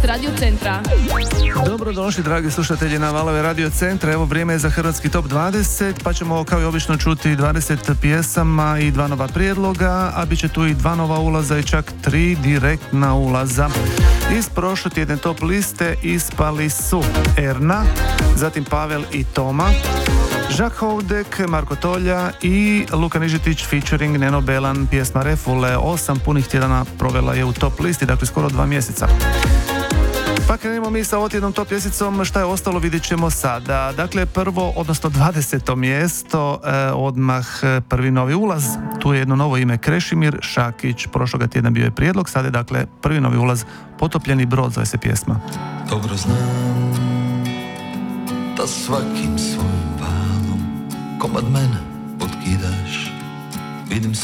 Radio Centra. Dobrodošli dragi slušatelji na valove Radio Centra. Evo vrijeme je za hrvatski top 20, pa ćemo kao i obično čuti 20 pjesama i 2 nova prijedloga, a bit će tu i 2 nova ulaza i čak 3 direktna ulaza. Iz prošlotjedne top liste ispali su Erna, zatim Pavel i Toma, Žak Houdek, Marko Tolja i Luka Nižetić featuring Neno Belan, pjesma Refule. 8 punih tjedana provela je u top listi, dakle skoro 2 mjeseca. Pa krenimo mi sa otjednom top pjesicom, šta je ostalo vidjet ćemo sada. Dakle, prvo, odnosno 20. mjesto, odmah prvi novi ulaz. Tu je jedno novo ime, Krešimir Šakić. Prošloga tjedna bio je prijedlog, sada je dakle prvi novi ulaz, Potopljeni brod zove se pjesma. Dobro znam da svakim svojim valom komad mene potkidaš. Vidim